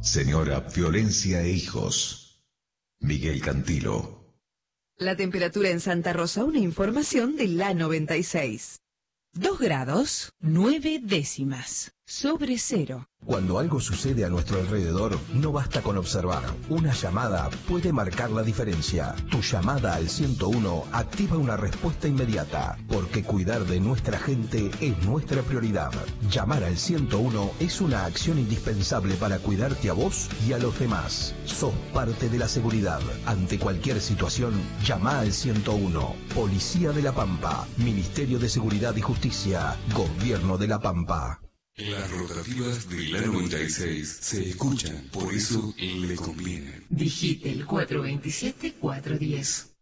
Señora Violencia e Hijos. Miguel Cantilo. La temperatura en Santa Rosa, una información de la 96. 2 grados, 9 décimas, sobre cero. Cuando algo sucede a nuestro alrededor, no basta con observar. Una llamada puede marcar la diferencia. Tu llamada al 101 activa una respuesta inmediata, porque cuidar de nuestra gente es nuestra prioridad. Llamar al 101 es una acción indispensable para cuidarte a vos y a los demás. Sos parte de la seguridad. Ante cualquier situación, llama al 101. Policía de La Pampa, Ministerio de Seguridad y Justicia, Gobierno de La Pampa. Las rotativas de la 96 se escuchan, por eso le conviene. Digite el 427-410.